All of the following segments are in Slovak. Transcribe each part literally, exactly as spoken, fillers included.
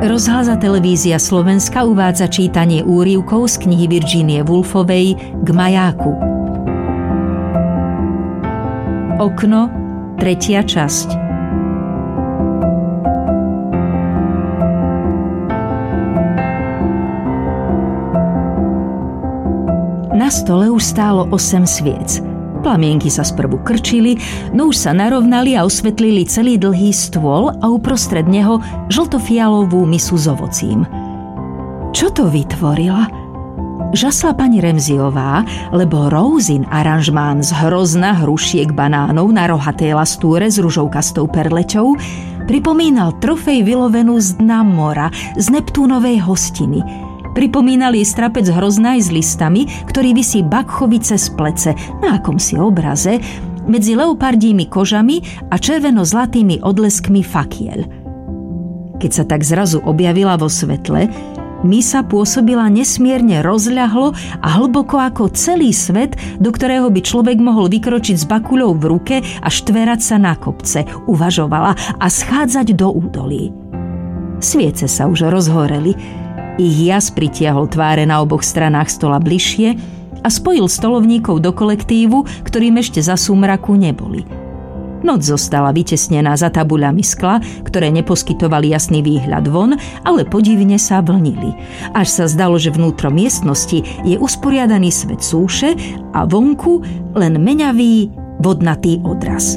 Rozhlas a televízia Slovenska uvádza čítanie úryvkov z knihy Virginie Woolfovej K majáku. Okno, tretia časť. Na stole už stálo osem sviec. Plamienky sa sprvu krčili, no už sa narovnali a osvetlili celý dlhý stôl a uprostred neho žltofialovú misu s ovocím. Čo to vytvorila? Žasla pani Remziová, lebo Rosin aranžmán z hrozna hrušiek banánov na rohatej lastúre s ružovkastou perleťou pripomínal trofej vylovenú z dna mora, z Neptúnovej hostiny. Pripomínal jej strapec hroznaj s listami, ktorý visí Bakchovi cez plece na akomsi obraze medzi leopardími kožami a červeno-zlatými odleskmi fakiel. Keď sa tak zrazu objavila vo svetle, misa pôsobila nesmierne rozľahlo a hlboko ako celý svet, do ktorého by človek mohol vykročiť s bakuľou v ruke a štverať sa na kopce, uvažovala a schádzať do údolí. Sviece sa už rozhoreli. Ich jas pritiahol tváre na oboch stranách stola bližšie a spojil stolovníkov do kolektívu, ktorým ešte za súmraku neboli. Noc zostala vytesnená za tabuľami skla, ktoré neposkytovali jasný výhľad von, ale podivne sa vlnili. Až sa zdalo, že vnútro miestnosti je usporiadaný svet súše a vonku len meňavý, vodnatý odraz.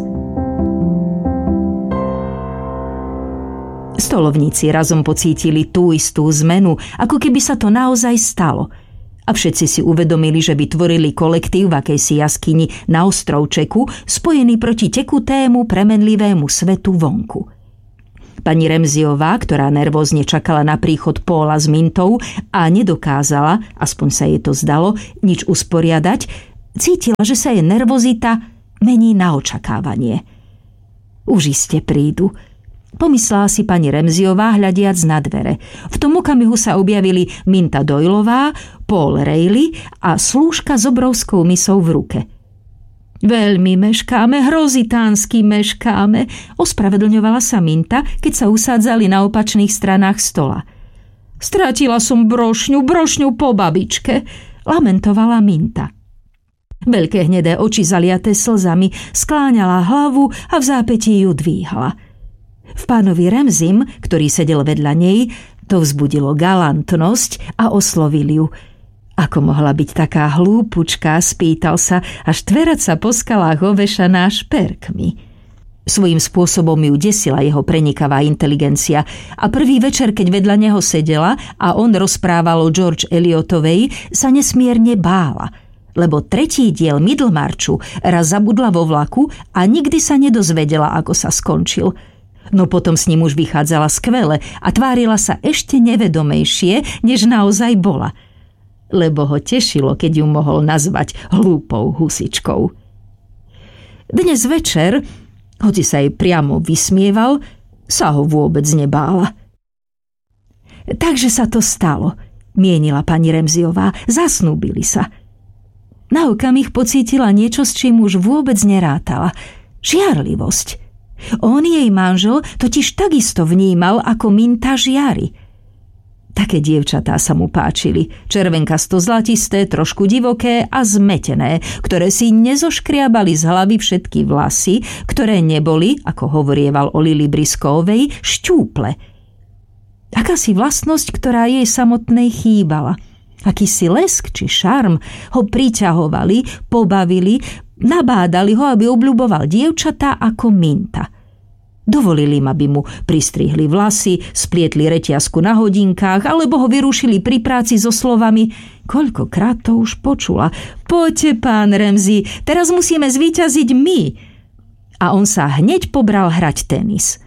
Stolovníci razom pocítili tú istú zmenu, ako keby sa to naozaj stalo. A všetci si uvedomili, že vytvorili kolektív v akejsi jaskyni na ostrovčeku, spojený proti tekutému, premenlivému svetu vonku. Pani Remziová, ktorá nervózne čakala na príchod Póla s mintou a nedokázala, aspoň sa jej to zdalo, nič usporiadať, cítila, že sa jej nervozita mení na očakávanie. Už iste prídu. Pomyslela si pani Remziová, hľadiac na dvere. V tom okamihu sa objavili Minta Doylová, Paul Rayleigh a slúžka s obrovskou misou v ruke. Veľmi meškáme, hrozitánsky meškáme, ospravedlňovala sa Minta, keď sa usádzali na opačných stranách stola. Stratila som brošňu, brošňu po babičke, lamentovala Minta. Veľké hnedé oči zaliaté slzami skláňala hlavu a v zápätí ju dvíhala. V pánovi Remzim, ktorý sedel vedľa nej, to vzbudilo galantnosť a oslovil ju. Ako mohla byť taká hlúpučka, spýtal sa, až tverať sa po skalách ovešaná šperkmi. Svojím spôsobom ju desila jeho prenikavá inteligencia a prvý večer, keď vedľa neho sedela a on rozprával o George Eliotovej, sa nesmierne bála, lebo tretí diel Middlemarchu raz zabudla vo vlaku a nikdy sa nedozvedela, ako sa skončil. No potom s ním už vychádzala skvele a tvárila sa ešte nevedomejšie, než naozaj bola. Lebo ho tešilo, keď ju mohol nazvať hlúpou husičkou. Dnes večer, hoci sa jej priamo vysmieval, sa ho vôbec nebála. Takže sa to stalo, mienila pani Remziová, zasnúbili sa. Na okamih pocítila niečo, s čím už vôbec nerátala. Žiarlivosť. On, jej manžel, totiž takisto vnímal, ako Minta žiari. Také dievčatá sa mu páčili, červenkasto zlatisté, trošku divoké a zmetené, ktoré si nezoškriabali z hlavy všetky vlasy, ktoré neboli, ako hovorieval o Lili Briscoovej, šťúple. Akási vlastnosť, ktorá jej samotnej chýbala. Akýsi lesk či šarm ho priťahovali, pobavili, nabádali ho, aby obľuboval dievčatá ako Minta. Dovolili im, aby mu pristrihli vlasy, splietli reťazku na hodinkách alebo ho vyrušili pri práci so slovami: koľkokrát to už počula. Poďte, pán Ramsay, teraz musíme zvíťaziť my. A on sa hneď pobral hrať tenis.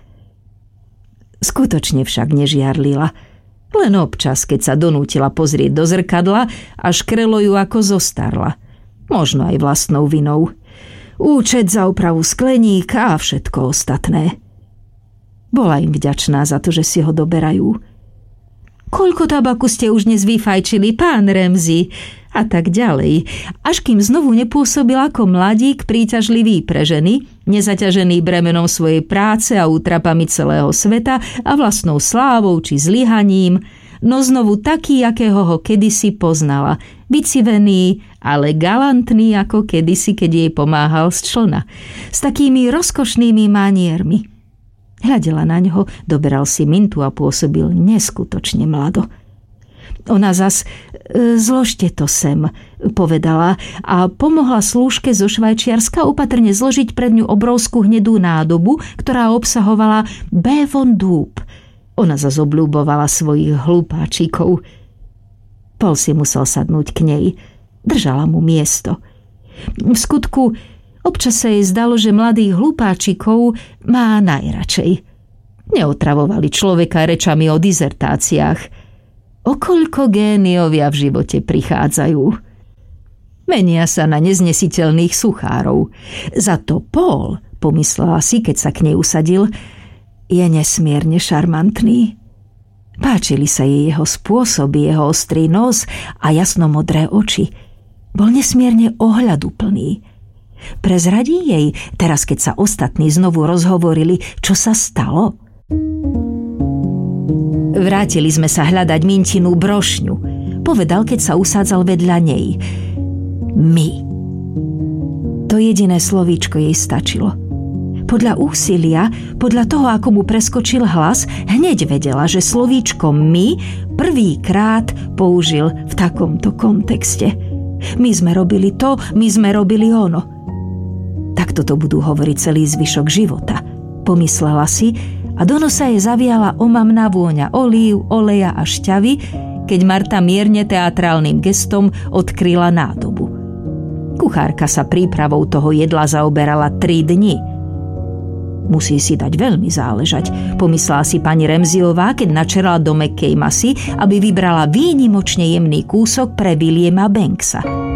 Skutočne však nežiarlila. Len občas, keď sa donútila pozrieť do zrkadla a škrelo ju, ako zostarla. Možno aj vlastnou vinou. Účet za opravu skleníka a všetko ostatné. Bola im vďačná za to, že si ho doberajú. Koľko tabaku ste už dnes vyfajčili, pán Ramsay? A tak ďalej. Až kým znovu nepôsobil ako mladík príťažlivý pre ženy, nezaťažený bremenom svojej práce a útrapami celého sveta a vlastnou slávou či zlyhaním, no znovu taký, akého ho kedysi poznala. Vycivený, ale galantný ako kedysi, keď jej pomáhal z člna. S takými rozkošnými maniermi. Hľadela na ňo, doberal si mintu a pôsobil neskutočne mlado. Ona zas, zložte to sem, povedala a pomohla slúžke zo Švajčiarska opatrne zložiť pred ňu obrovskú hnedú nádobu, ktorá obsahovala bévon dúb. Ona zas obľúbovala svojich hlupáčikov. Paul si musel sadnúť k nej. Držala mu miesto. V skutku, občas sa jej zdalo, že mladých hlupáčikov má najradšej. Neotravovali človeka rečami o dizertáciách. Okoľko géniovia v živote prichádzajú. Menia sa na neznesiteľných suchárov. Za to Paul, pomyslela si, keď sa k nej usadil, je nesmierne šarmantný. Páčili sa jej jeho spôsoby, jeho ostrý nos a jasnomodré oči. Bol nesmierne ohľaduplný. Prezradí jej, teraz keď sa ostatní znovu rozhovorili, čo sa stalo? Vrátili sme sa hľadať mintinú brošňu, povedal, keď sa usádzal vedľa nej. My. To jediné slovíčko jej stačilo. Podľa úsilia, podľa toho, ako mu preskočil hlas, hneď vedela, že slovíčko my prvýkrát použil v takomto kontexte. My sme robili to, my sme robili ono. Takto to budú hovoriť celý zvyšok života, pomyslela si, a do nosa jej zaviala omamná vôňa olív, oleja a šťavy, keď Marta mierne teatrálnym gestom odkryla nádobu. Kuchárka sa prípravou toho jedla zaoberala tri dni. Musí si dať veľmi záležať, pomyslela si pani Ramsayová, keď načerala do mäkkej masy, aby vybrala výnimočne jemný kúsok pre Williama Banksa.